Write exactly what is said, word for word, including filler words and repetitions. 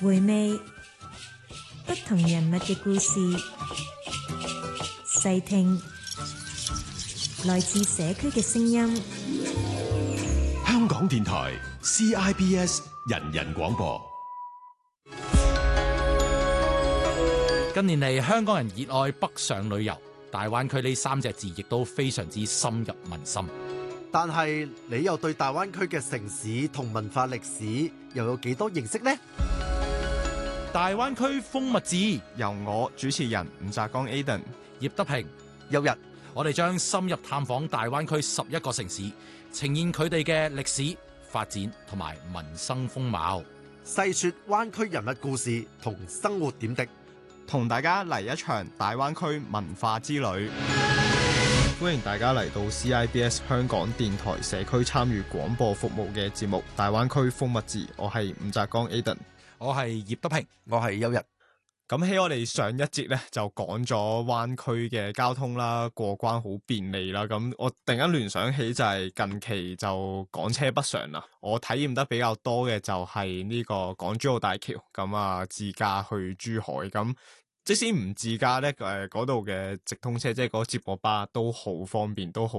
回味不同人物嘅故事，細聽來自社區嘅聲音。 香港電台 C I B S 人人廣播。 近年嚟，香港人熱愛北上旅遊，大灣區呢三隻字亦都非常之深入民心。 但係你又對大灣區嘅城市同文化歷史又有幾多認識呢？ 大灣區風物誌由我主持人吳澤剛 Aden、 葉德平、 有日， 我哋將深入探訪大灣區十一個城市，呈現佢哋嘅歷史發展同埋民生風貌， 細說灣區人物故事同生活點滴， 同大家嚟一場大灣區文化之旅。歡迎大家嚟到 C I B S 香港電台社區參與廣播服務嘅節目《大灣區風物誌》，我係吳澤剛 Aden， 我係葉德平， 我係有日。 咁喺我哋上一節咧就講咗灣區嘅交通啦，過關好便利啦。咁我突然間聯想起就係近期就港車北上啦。我體驗得比較多嘅就係呢個港珠澳大橋，咁啊自駕去珠海咁。即使唔自駕咧，誒嗰度嘅直通車即係嗰個接駁巴都好方便，都好